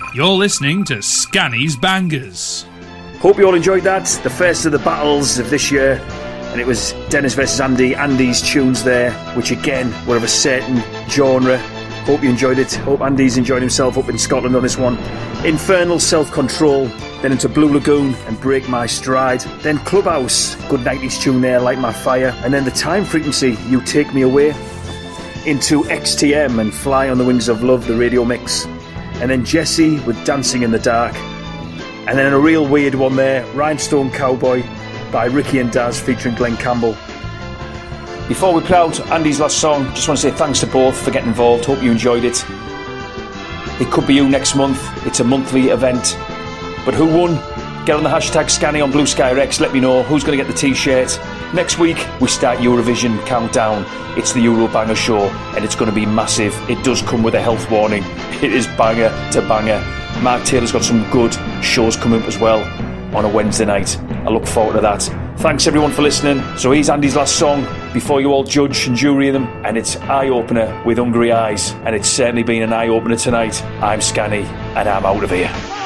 You're listening to Scanny's Bangers. Hope you all enjoyed that. The first of the battles of this year. And it was Dennis versus Andy. Andy's tunes there, which again were of a certain genre. Hope you enjoyed it. Hope Andy's enjoyed himself up in Scotland on this one. Infernal, Self-Control. Then into Blue Lagoon and Break My Stride. Then Clubhouse, good 90s tune there, Light My Fire. And then the Time Frequency, You Take Me Away. Into XTM and Fly on the Wings of Love, the radio mix. And then Jesse with Dancing in the Dark. And then a real weird one there, Rhinestone Cowboy by Ricky and Daz featuring Glenn Campbell. Before we play out Andy's last song, just want to say thanks to both for getting involved. Hope you enjoyed it. It could be you next month. It's a monthly event. But who won? Get on the hashtag Scanny on Blue Sky Rex. Let me know who's going to get the t-shirt. Next week, we start Eurovision Countdown. It's the Eurobanger show, and it's going to be massive. It does come with a health warning. It is banger to banger. Mark Taylor's got some good shows coming up as well on a Wednesday night. I look forward to that. Thanks everyone for listening. So here's Andy's last song before you all judge and jury them, and it's Eye Opener with Hungry Eyes, and it's certainly been an eye opener tonight. I'm Scanny, and I'm out of here.